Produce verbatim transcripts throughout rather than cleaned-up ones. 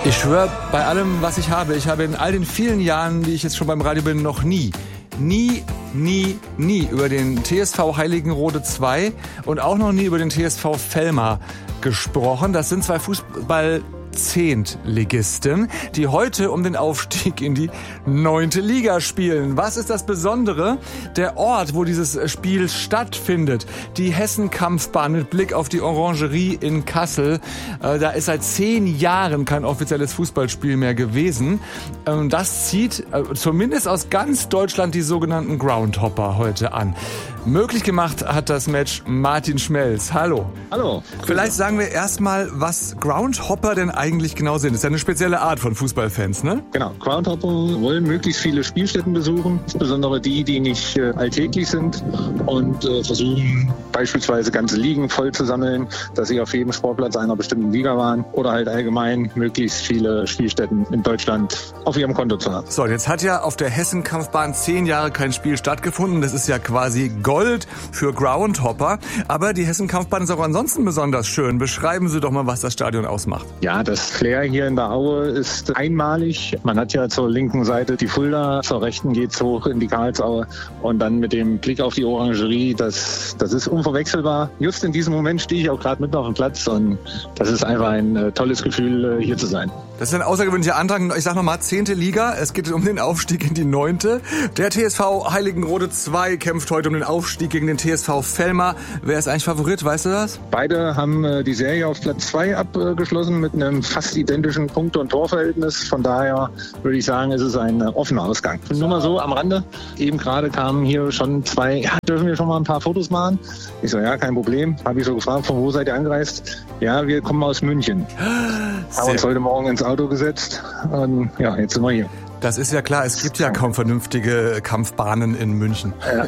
Ich schwöre, bei allem, was ich habe, ich habe in all den vielen Jahren, die ich jetzt schon beim Radio bin, noch nie, nie, nie, nie über den T S V Heiligenrode zwei und auch noch nie über den T S V Velmar gesprochen. Das sind zwei Fußball Zehntligisten, die heute um den Aufstieg in die neunte Liga spielen. Was ist das Besondere? Der Ort, wo dieses Spiel stattfindet, die Hessen-Kampfbahn mit Blick auf die Orangerie in Kassel. Äh, da ist seit zehn Jahren kein offizielles Fußballspiel mehr gewesen. Ähm, das zieht äh, zumindest aus ganz Deutschland die sogenannten Groundhopper heute an. Möglich gemacht hat das Match Martin Schmelz. Hallo. Hallo. Vielleicht sagen wir erstmal, was Groundhopper denn eigentlich genau sind. Das ist ja eine spezielle Art von Fußballfans, ne? Genau. Groundhopper wollen möglichst viele Spielstätten besuchen, insbesondere die, die nicht äh, alltäglich sind, und äh, versuchen beispielsweise ganze Ligen voll zu sammeln, dass sie auf jedem Sportplatz einer bestimmten Liga waren, oder halt allgemein möglichst viele Spielstätten in Deutschland auf ihrem Konto zu haben. So, jetzt hat ja auf der Hessen-Kampfbahn zehn Jahre kein Spiel stattgefunden. Das ist ja quasi Gold für Groundhopper. Aber die Hessen-Kampfbahn ist auch ansonsten besonders schön. Beschreiben Sie doch mal, was das Stadion ausmacht. Ja, das Flair hier in der Aue ist einmalig. Man hat ja zur linken Seite die Fulda, zur rechten geht's hoch in die Karlsaue, und dann mit dem Blick auf die Orangerie, das, das ist unverwechselbar. Just in diesem Moment stehe ich auch gerade mitten auf dem Platz, und das ist einfach ein äh, tolles Gefühl, äh, hier zu sein. Das ist ein außergewöhnlicher Antrag. Ich sag nochmal, zehnte Liga. Es geht um den Aufstieg in die neunte. Der T S V Heiligenrode zwei kämpft heute um den Aufstieg gegen den T S V Velmar. Wer ist eigentlich Favorit, weißt du das? Beide haben äh, die Serie auf Platz zwei abgeschlossen mit einem fast identischen Punkte- und Torverhältnis. Von daher würde ich sagen, es ist ein äh, offener Ausgang. Nur mal so am Rande. Eben gerade kamen hier schon zwei, ja, dürfen wir schon mal ein paar Fotos machen? Ich so, ja, kein Problem. Habe ich so gefragt, von wo seid ihr angereist? Ja, wir kommen aus München. Haben uns heute Morgen ins Auto gesetzt, und ja, jetzt sind wir hier. Das ist ja klar, es gibt ja kaum vernünftige Kampfbahnen in München. Ja,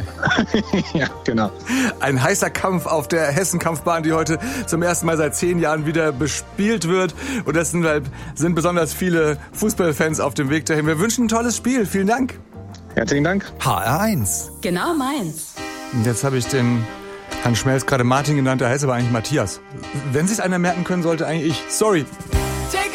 ja, genau. Ein heißer Kampf auf der Hessen-Kampfbahn, die heute zum ersten Mal seit zehn Jahren wieder bespielt wird. Und das sind, halt, sind besonders viele Fußballfans auf dem Weg dahin. Wir wünschen ein tolles Spiel. Vielen Dank. Herzlichen Dank. H R eins. Genau meins. Und jetzt habe ich den Herrn Schmelz gerade Martin genannt, der heißt aber eigentlich Matthias. Wenn Sie es einer merken können, sollte eigentlich ich. Sorry.